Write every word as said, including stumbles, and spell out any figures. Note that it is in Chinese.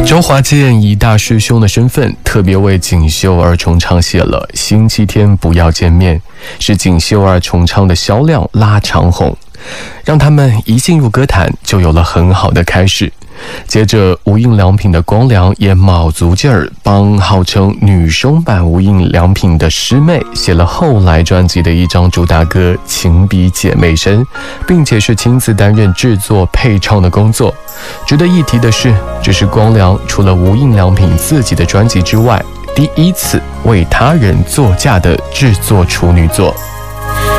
周华健以大师兄的身份，特别为锦绣二重唱写了《星期天不要见面》，是锦绣二重唱的销量拉长红，让他们一进入歌坛就有了很好的开始。接着无印良品的光良也卯足劲儿帮号称女生版无印良品的师妹写了后来专辑的一张主打歌《情比姐妹深》，并且是亲自担任制作配唱的工作。值得一提的是，这是光良除了无印良品自己的专辑之外，第一次为他人作嫁的制作处女作。